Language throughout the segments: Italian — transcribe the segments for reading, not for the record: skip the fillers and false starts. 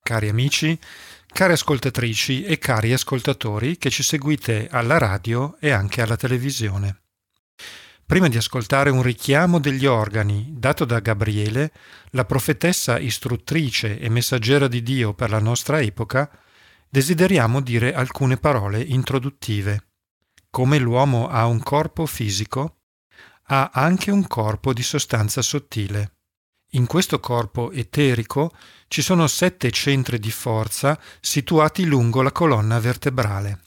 cari amici, care ascoltatrici e cari ascoltatori che ci seguite alla radio e anche alla televisione. Prima di ascoltare un richiamo degli organi dato da Gabriele, la profetessa istruttrice e messaggera di Dio per la nostra epoca, desideriamo dire alcune parole introduttive. Come l'uomo ha un corpo fisico, ha anche un corpo di sostanza sottile. In questo corpo eterico ci sono 7 centri di forza situati lungo la colonna vertebrale.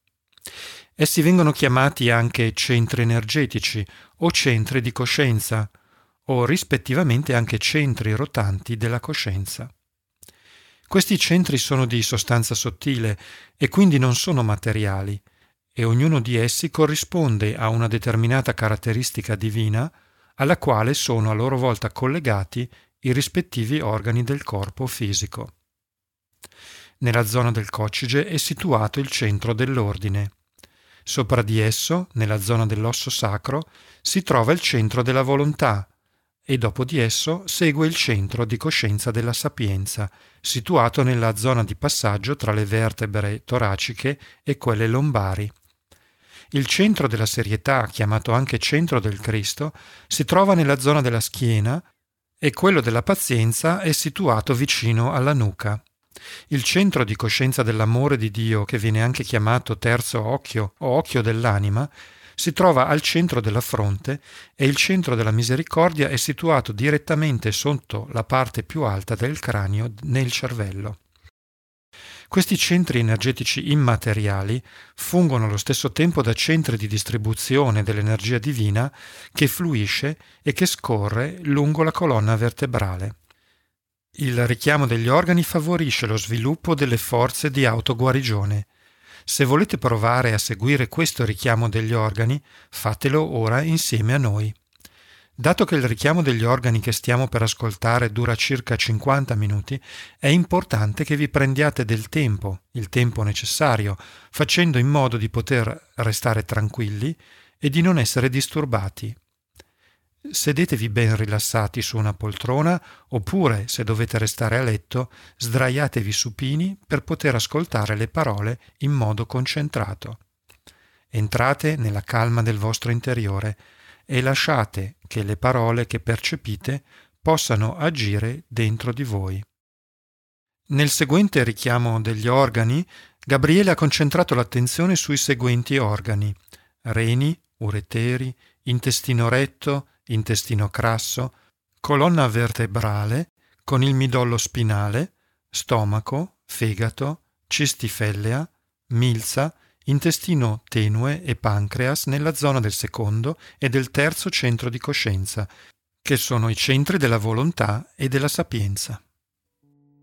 Essi vengono chiamati anche centri energetici o centri di coscienza, o rispettivamente anche centri rotanti della coscienza. Questi centri sono di sostanza sottile e quindi non sono materiali, e ognuno di essi corrisponde a una determinata caratteristica divina alla quale sono a loro volta collegati i rispettivi organi del corpo fisico. Nella zona del coccige è situato il centro dell'ordine. Sopra di esso, nella zona dell'osso sacro, si trova il centro della volontà e dopo di esso segue il centro di coscienza della sapienza, situato nella zona di passaggio tra le vertebre toraciche e quelle lombari. Il centro della serietà, chiamato anche centro del Cristo, si trova nella zona della schiena e quello della pazienza è situato vicino alla nuca. Il centro di coscienza dell'amore di Dio, che viene anche chiamato terzo occhio o occhio dell'anima, si trova al centro della fronte e il centro della misericordia è situato direttamente sotto la parte più alta del cranio nel cervello. Questi centri energetici immateriali fungono allo stesso tempo da centri di distribuzione dell'energia divina che fluisce e che scorre lungo la colonna vertebrale. Il richiamo degli organi favorisce lo sviluppo delle forze di autoguarigione. Se volete provare a seguire questo richiamo degli organi, fatelo ora insieme a noi. Dato che il richiamo degli organi che stiamo per ascoltare dura circa 50 minuti, è importante che vi prendiate del tempo, il tempo necessario, facendo in modo di poter restare tranquilli e di non essere disturbati. Sedetevi ben rilassati su una poltrona oppure, se dovete restare a letto, sdraiatevi supini per poter ascoltare le parole in modo concentrato. Entrate nella calma del vostro interiore e lasciate che le parole che percepite possano agire dentro di voi. Nel seguente richiamo degli organi, Gabriele ha concentrato l'attenzione sui seguenti organi: reni, ureteri, intestino retto, intestino crasso, colonna vertebrale con il midollo spinale, stomaco, fegato, cistifellea, milza, intestino tenue e pancreas nella zona del secondo e del terzo centro di coscienza, che sono i centri della volontà e della sapienza.